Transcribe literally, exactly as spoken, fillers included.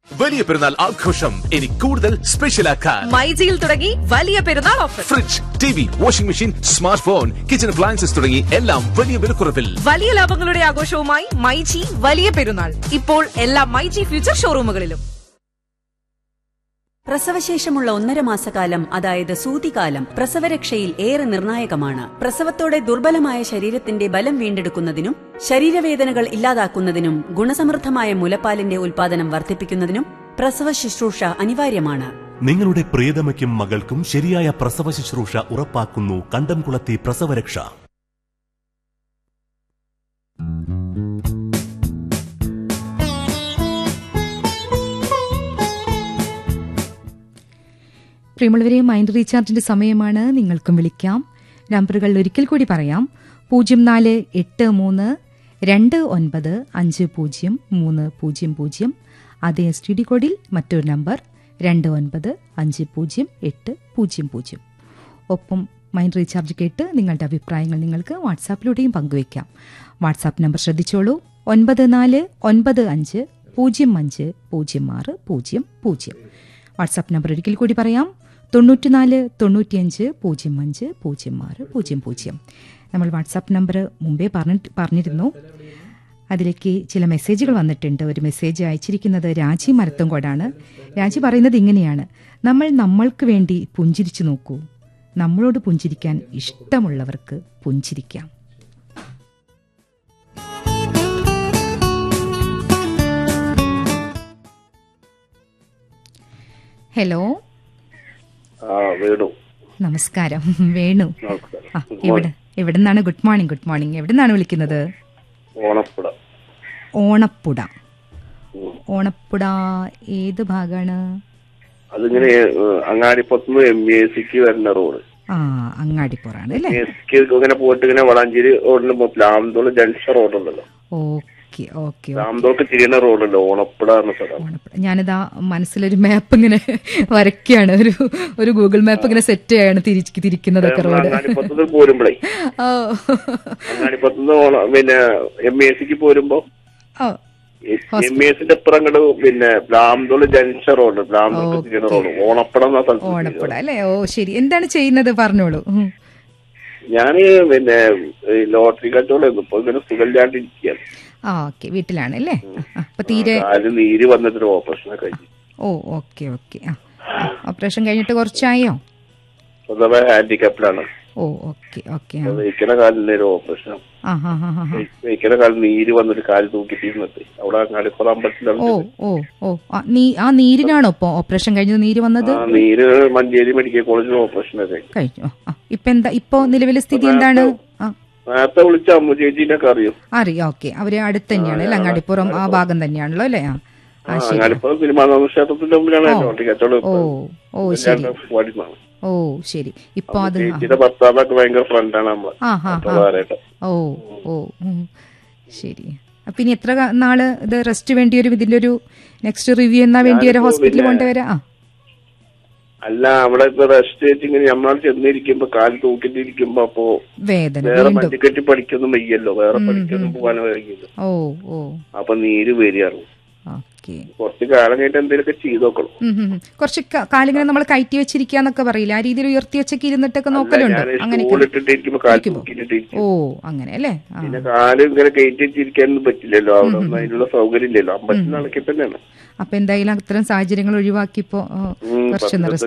വലിയ പെരുന്നാൾ ആഘോഷം ഇനി കൂടുതൽ സ്പെഷ്യലാക്കാൻ മൈജിയിൽ തുടങ്ങി വലിയ പെരുന്നാൾ offer. Fridge, T V, washing machine, smart phone, kitchen appliances തുടങ്ങി എല്ലാം വലിയ വിലക്കുറവിൽ. വലിയ ലാഭങ്ങളുടെ ആഘോഷവുമായി മൈജി വലിയ പെരുന്നാൾ ഇപ്പോൾ എല്ലാ മൈജി ഫ്യൂച്ചർ ഷോറൂമുകളിലും. പ്രസവശേഷമുള്ള ഒന്നര മാസക്കാലം അതായത് സൂതികാലം പ്രസവരക്ഷയിൽ ഏറെ നിർണായകമാണ്. പ്രസവത്തോടെ ദുർബലമായ ശരീരത്തിന്റെ ബലം വീണ്ടെടുക്കുന്നതിനും ശരീരവേദനകൾ ഇല്ലാതാക്കുന്നതിനും ഗുണസമൃദ്ധമായ മുലപ്പാലിന്റെ ഉൽപാദനം വർദ്ധിപ്പിക്കുന്നതിനും പ്രസവ ശുശ്രൂഷ അനിവാര്യമാണ്. നിങ്ങളുടെ പ്രിയതമയ്ക്കും മകൾക്കും ശരിയായ പ്രസവ ശുശ്രൂഷ ഉറപ്പാക്കുന്നു കണ്ടംകുളത്തി പ്രസവരക്ഷ. പ്രിയമുള്ളവരെ, മൈൻഡ് റീചാർജിന്റെ സമയമാണ്. നിങ്ങൾക്കും വിളിക്കാം. നമ്പറുകൾ ഒരിക്കൽ കൂടി പറയാം. പൂജ്യം നാല് എട്ട് മൂന്ന് രണ്ട് ഒൻപത് അഞ്ച് പൂജ്യം മൂന്ന് പൂജ്യം പൂജ്യം. അതേ എസ് ടി ഡി കോഡിൽ മറ്റൊരു നമ്പർ രണ്ട് ഒൻപത് അഞ്ച് പൂജ്യം എട്ട് പൂജ്യം പൂജ്യം. ഒപ്പം മൈൻഡ് റീചാർജ് കേട്ട് നിങ്ങളുടെ അഭിപ്രായങ്ങൾ നിങ്ങൾക്ക് വാട്സാപ്പിലൂടെയും പങ്കുവയ്ക്കാം. വാട്സാപ്പ് നമ്പർ ശ്രദ്ധിച്ചോളൂ: ഒൻപത് നാല് ഒൻപത് അഞ്ച് പൂജ്യം അഞ്ച് പൂജ്യം ആറ് പൂജ്യം പൂജ്യം. വാട്സാപ്പ് നമ്പർ ഒരിക്കൽ കൂടി പറയാം: തൊണ്ണൂറ്റിനാല് തൊണ്ണൂറ്റിയഞ്ച് പൂജ്യം അഞ്ച് പൂജ്യം ആറ് പൂജ്യം പൂജ്യം. നമ്മൾ വാട്സാപ്പ് നമ്പർ മുമ്പേ പറഞ്ഞിട്ട് പറഞ്ഞിരുന്നു. അതിലേക്ക് ചില മെസ്സേജുകൾ വന്നിട്ടുണ്ട്. ഒരു മെസ്സേജ് അയച്ചിരിക്കുന്നത് രാജി മരത്തങ്കോടാണ്. രാജി പറയുന്നത് ഇങ്ങനെയാണ്: നമ്മൾ നമ്മൾക്ക് വേണ്ടി പുഞ്ചിരിച്ചു നോക്കൂ. നമ്മളോട് പുഞ്ചിരിക്കാൻ ഇഷ്ടമുള്ളവർക്ക് പുഞ്ചിരിക്കാം. ഹലോ, നമസ്കാരം. വേണു, എവിടെ എവിടെ നിന്നാണ്? Good morning. Good morning. എവിടെ നിന്നാണ് വിളിക്കുന്നത്? ഓണപ്പുഴ. ഓണപ്പുഴ. ഓണപ്പുഴ ഏത് ഭാഗമാണ്? അതിങ്ങനെ അങ്ങാടിപ്പുറത്തുനിന്ന് എം എ സിക്ക് വരുന്ന റോഡ്. ആ, അങ്ങാടിപ്പുറാണ് അല്ലേ? ഇങ്ങനെ പോയിട്ട് ഇങ്ങനെ വളാഞ്ചേരി റോഡിന് പ്ലാന്തോള് ജംഗ്ഷൻ റോഡുണ്ടല്ലോ. Okay okay. പ്ലാന്തോൾക്ക് തിരിയുന്ന റോഡല്ലോ ഓണപ്പുഴ എന്ന സ്ഥലം. ഞാനിതാ മനസ്സിലൊരു മാപ്പ് ഇങ്ങനെ വരയ്ക്കാണ്. ഒരു ഒരു ഗൂഗിൾ മാപ്പ് ഇങ്ങനെ സെറ്റ് ചെയ്യാണ് തിരിക്കുന്നതൊക്കെ റോഡ്. അങ്ങാടിപ്പുറത്തുനിന്ന് പോരുമ്പോഴേ അങ്ങാടിപ്പുറത്തുനിന്ന് പിന്നെ എം എ സിക്ക് പോരുമ്പോ എം എ സിന്റെ അപ്പുറം അങ്ങോട്ട് പിന്നെ പ്ലാന്തോള് ജംഗ്ഷൻ റോഡ്, പ്ലാന്തോൾക്ക് തിരിയുന്ന റോഡ് ഓണപ്പുഴ എന്ന സ്ഥലത്ത്. ഓണപ്പുഴ അല്ലേ? ഓ ശരി. എന്താണ് ചെയ്യുന്നത് പറഞ്ഞോളൂ. ഞാന് പിന്നെ ലോട്ടറി കച്ചവടം ഇപ്പൊ ഇങ്ങനെ സുഖമില്ലാണ്ടിരിക്കുകയാണ്. ആ ഓക്കെ. വീട്ടിലാണ് അല്ലേ? അപ്പൊ തീരെ നീര് വന്നിട്ടൊരു ഓപ്പറേഷൻ കഴിഞ്ഞു. ഓ ഓക്കെ ഓക്കെ. ആ, ഓപ്പറേഷൻ കഴിഞ്ഞിട്ട് കുറച്ചായോ? സ്വന്തമായ ഹാൻഡിക്കാപ്പിലാണ്. ഓ ഓക്കെ ഓക്കെ. വെയ്ക്കണ കാലിന്റെ ഒരു ഓപ്പറേഷൻ. വെയ്ക്കണ കാലിൽ നീര് വന്നിട്ട് കാല് തൂക്കിട്ടിരുന്നത് അവിടെ അങ്ങാടിപ്പുറം അമ്പലത്തിലാണ്. ഓ ഓ ഓ ആ നീരിനാണോ ഇപ്പൊ ഓപ്പറേഷൻ കഴിഞ്ഞത്? നീര് വന്നത് നീര് മഞ്ചേരി മെഡിക്കൽ കോളേജിൽ ഓപ്പറേഷൻ കഴിഞ്ഞു. ഇപ്പൊ എന്താ ഇപ്പൊ നിലവിലെ സ്ഥിതി എന്താണ്? നേരത്തെ വിളിച്ച അമ്മു ചേച്ചീനൊക്കെ അറിയും. അറിയാം. ഓക്കെ. അവര് അടുത്ത് തന്നെയാണ് അല്ലെ? അങ്ങാടിപ്പുറം ആ ഭാഗം തന്നെയാണല്ലോ അല്ലേ? അങ്ങാടിപ്പുറം തിരുമാനന്ദ ക്ഷേത്രത്തിന്റെ മുമ്പിലാണ്. ഓ ഓ ശരി. ഓ ശരി. ഇപ്പൊ അത് ഭർത്താവൊക്കെ ഭയങ്കര ഫ്രണ്ടാണ് നമ്മള്. ഓ ഓ ശരി. അപ്പൊ ഇനി എത്ര നാള് ഇത് റെസ്റ്റ് വേണ്ടി വരും? ഇതിന്റെ ഒരു നെക്സ്റ്റ് റിവ്യൂ എന്നാ വേണ്ടി വരാ? ഹോസ്പിറ്റലിൽ കൊണ്ടുവരാ? അല്ല, അവിടെ ഇപ്പൊ റെസ്റ്റ് ഇങ്ങനെ നമ്മളാണ് ചെന്നിരിക്കുമ്പോ കാല് തൂക്കിട്ടിരിക്കുമ്പോ അപ്പൊ വേദന വേറെ മഞ്ഞക്കെട്ടി പഠിക്കൊന്നും വയ്യല്ലോ, വേറെ പഠിക്കൊന്നും പോകാനോ കഴിക്കില്ല. ഓ ഓ അപ്പൊ നീര് വരികയാണ്. കുറച്ച് കാലം കഴിഞ്ഞിട്ട് എന്തെങ്കിലുമൊക്കെ ചെയ്ത് നോക്കണം. കുറച്ച് കാലിങ്ങനെ നമ്മൾ കയറ്റി വെച്ചിരിക്കാന്നൊക്കെ പറയില്ല, ആ രീതിയിൽ ഉയർത്തി വെച്ചൊക്കെ ഇരുന്നിട്ടൊക്കെ നോക്കലുണ്ട്. അങ്ങനെ ഓ അങ്ങനെ അല്ലേ? പിന്നെ കാല് ഇങ്ങനെ കയറ്റി വെച്ചിരിക്കാനൊന്നും പറ്റില്ലല്ലോ, അവിടെ ഒന്നും അതിനുള്ള സൗകര്യം ഇല്ലല്ലോ. അമ്പലത്തിൽ നടക്കി തന്നെയാണ്. അപ്പൊ എന്തായാലും അത്തരം സാഹചര്യങ്ങൾ ഒഴിവാക്കിയപ്പോ കുറച്ച്